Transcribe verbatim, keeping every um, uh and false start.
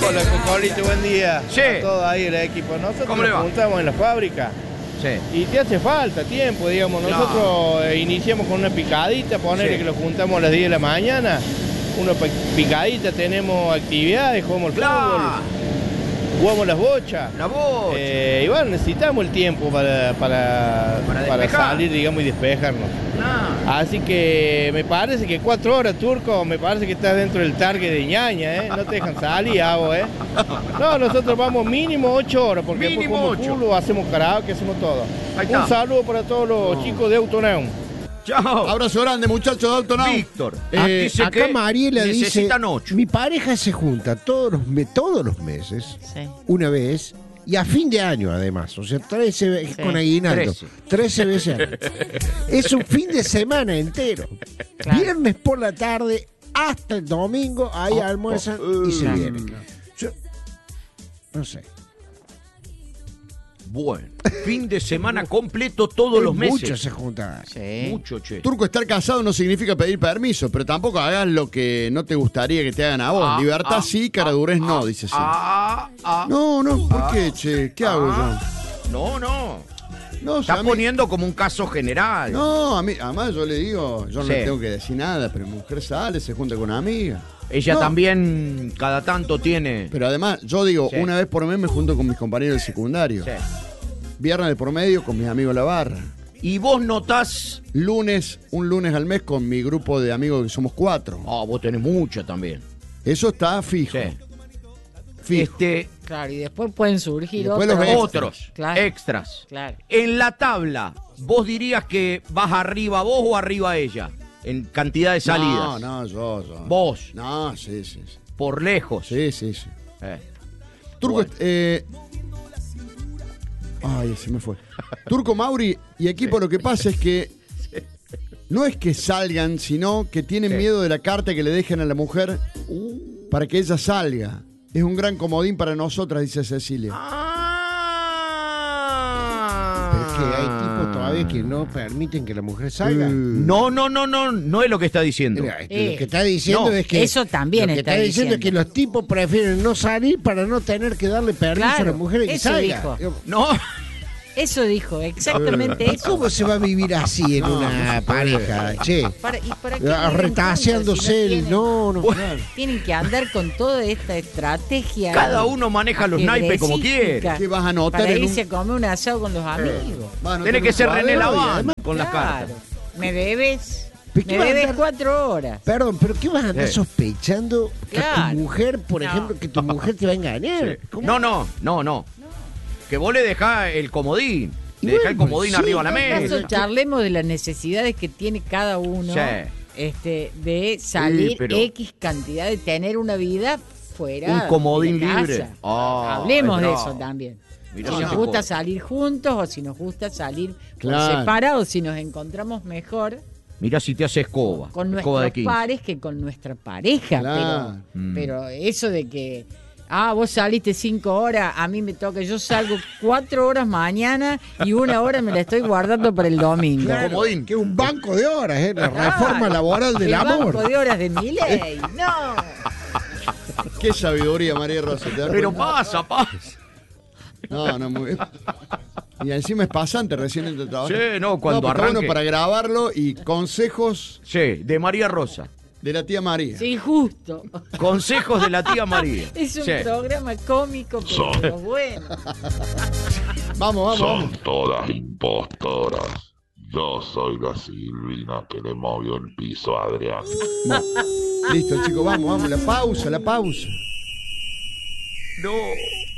Hola, Cocolito, buen día. Sí. A todos ahí el equipo. Nosotros ¿Cómo le va? nos juntamos en la fábrica. Sí. Y te hace falta tiempo, digamos. Nosotros No. eh, iniciamos con una picadita, ponerle Sí. que lo juntamos a las diez de la mañana. Una pi- picadita, tenemos actividades, jugamos el Claro. fútbol, jugamos las bochas. La bocha. Eh, y bueno, necesitamos el tiempo para, para, Para para despejar. salir, digamos, y despejarnos. No. Así que me parece que cuatro horas, Turco, me parece que estás dentro del target de ñaña, ¿eh? No te dejan salir, hago, ¿eh? No, nosotros vamos mínimo ocho horas, porque Mínimo después como ocho. culo, hacemos karaoke, hacemos todo. Ahí está. Un saludo para todos los No. chicos de Autoneum. Chao. Abrazo grande, muchachos de Autonau. Víctor. Eh, dice Acá que Mariela dice, necesitan ocho. mi pareja se junta todos los, me- todos los meses, Sí. una vez, y a fin de año además, o sea, trece veces Sí. con aguinaldo, trece. trece veces al año. Es un fin de semana entero. Claro. Viernes por la tarde hasta el domingo, ahí Oh, almuerzan oh, y se uh. vienen. Yo, no sé. Bueno, fin de semana completo todos los meses. Muchos se juntan. Sí. Mucho, che. Turco, estar casado no significa pedir permiso, pero tampoco hagas lo que no te gustaría que te hagan a vos. Ah, Libertad ah, sí, caradurez no, dice sí. Ah, ah. No, no, ¿por qué, che? ¿Qué hago Ah. No, no. yo? No, o sea, Está a mí- poniendo como un caso general. No, a mí, además yo le digo, yo no Sí. le tengo que decir nada, pero mi mujer sale, se junta con una amiga. Ella No. también cada tanto tiene. Pero además, yo digo, Sí. una vez por mes me junto con mis compañeros del secundario. Sí. Viernes de por medio con mis amigos de la barra. Y vos notás. Lunes, un lunes al mes con mi grupo de amigos que somos cuatro. Oh, vos tenés mucho también. Eso está fijo. Sí. Fijo. Este, Claro, y después pueden surgir Después otros. los extras. otros Claro. extras. Claro. En la tabla, ¿vos dirías que vas arriba vos o arriba ella? En cantidad de salidas. No, no, yo, yo. Vos, No, sí, sí. Sí, por lejos. sí, sí. sí. Eh. Turco, Bueno. eh... Ay, se me fue. Turco, Mauri y equipo, lo que pasa es que no es que salgan, sino que tienen Sí. miedo de la carta que le dejen a la mujer para que ella salga. Es un gran comodín para nosotras, dice Cecilia. Ah. Pero es que hay tipos todavía que no permiten que la mujer salga. Mm. No, no, no, no, no es lo que está diciendo. Mira, esto, Eh, lo que está diciendo no, es que eso también lo que está está diciendo, diciendo. es que los tipos prefieren no salir para no tener que darle permiso a la Claro, mujer de que eso salga. dijo. Digo, No, Eso dijo, exactamente ¿y eso. ¿Cómo se va a vivir así en No, una no se puede. pareja? Che, Para, ¿y para qué Ah, viven retaseándose juntos si el... no No, no, tienen, claro. tienen que andar con toda esta estrategia. cada uno maneja los naipes como quiere. ajedrecística ¿Qué vas a anotar Para en irse un- a comer un asado con los amigos. Va, no Tiene tenés que ser un René cuadro y Laván además- con las Claro. cartas. Me debes, ¿Pero qué me vas a debes andar- cuatro horas. Perdón, pero ¿qué vas a andar Sí. sospechando que a Claro. tu mujer, por No. ejemplo, que tu mujer te va a engañar? ¿Cómo? No, no, no, no. Que vos le dejás el comodín. Y Le dejás el bueno, comodín sí, arriba de la no, no, mesa. Caso, charlemos de las necesidades que tiene cada uno Sí. este, de salir Sí, pero- X cantidad, de tener una vida fuera Un comodín de la libre. casa. Ah, Hablemos es de bravo. eso también. Mirá si si nos te gusta puedo. salir juntos o si nos gusta salir por Claro. separados, si nos encontramos mejor Mirá si te hace escoba. con escoba de nuestros quince. pares que con nuestra pareja. Claro. Pero, Mm. pero eso de que, ah, vos saliste cinco horas, a mí me toca, yo salgo cuatro horas mañana y una hora me la estoy guardando para el domingo. Claro, comodín. que es un banco de horas, ¿eh? La reforma laboral del el amor. banco de horas de mi ley. No. Qué sabiduría, María Rosa. ¿te das Pero cuenta? pasa, pasa. No, no, muy bien. Y encima es pasante, recién entra a trabajar. Sí, no, cuando pero está arranque. bueno para grabarlo y consejos Sí, de María Rosa. de la tía María. Sí, justo. Consejos de la tía María. Es un Sí. programa cómico, pero bueno. Vamos, vamos, Son vamos. todas impostoras. Yo soy la Silvina que le movió el piso a Adrián. Listo, chicos, vamos, vamos. La pausa, la pausa. No.